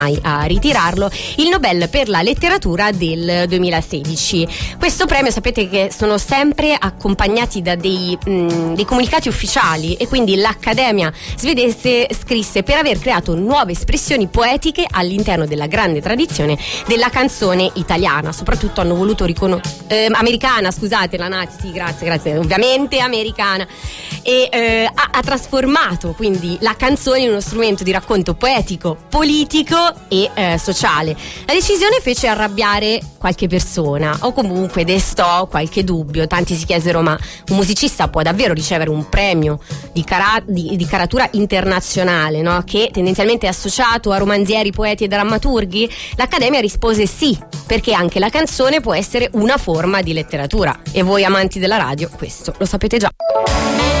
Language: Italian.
a ritirarlo, il Nobel per la letteratura del 2016. Questo premio sapete che sono sempre accompagnati da dei comunicati ufficiali, e quindi l'Accademia svedese scrisse: per aver creato nuove espressioni poetiche all'interno della grande tradizione della canzone italiana. Soprattutto hanno voluto americana, scusate, la Nati, sì, grazie, ovviamente americana, e ha trasformato quindi la canzone in uno strumento di racconto poetico, politico e sociale. La decisione fece arrabbiare qualche persona, o comunque destò qualche dubbio. Tanti si chiesero: ma un musicista può davvero ricevere un premio di caratura internazionale, no? Che tendenzialmente è associato a romanzieri, poeti e drammaturghi? L'Accademia rispose sì, perché anche la canzone può essere una forma di letteratura, e voi amanti della radio questo lo sapete già.